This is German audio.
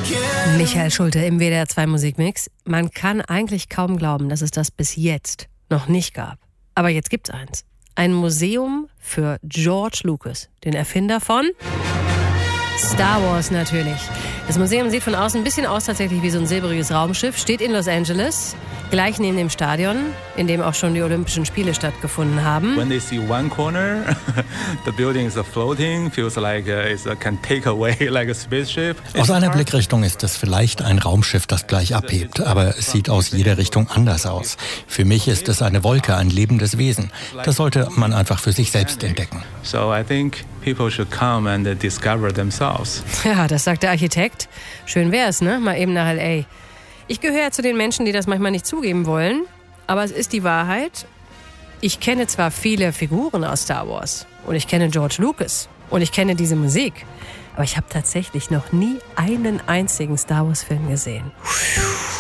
Michael Schulte im WDR 2 Musikmix. Man kann eigentlich kaum glauben, dass es das bis jetzt noch nicht gab. Aber jetzt gibt's eins. Ein Museum für George Lucas, den Erfinder von Star Wars natürlich. Das Museum sieht von außen ein bisschen aus tatsächlich wie so ein silbriges Raumschiff, steht in Los Angeles, gleich neben dem Stadion, in dem auch schon die Olympischen Spiele stattgefunden haben. When they see one corner, the building is floating, feels like it can take away like a spaceship. Aus einer Blickrichtung ist es vielleicht ein Raumschiff, das gleich abhebt, aber es sieht aus jeder Richtung anders aus. Für mich ist es eine Wolke, ein lebendes Wesen. Das sollte man einfach für sich selbst entdecken. So I think people should come and discover themselves. Ja, das sagt der Architekt. Schön wär's, ne? Mal eben nach L.A. Ich gehöre zu den Menschen, die das manchmal nicht zugeben wollen, aber es ist die Wahrheit. Ich kenne zwar viele Figuren aus Star Wars und ich kenne George Lucas und ich kenne diese Musik, aber ich habe tatsächlich noch nie einen einzigen Star Wars Film gesehen.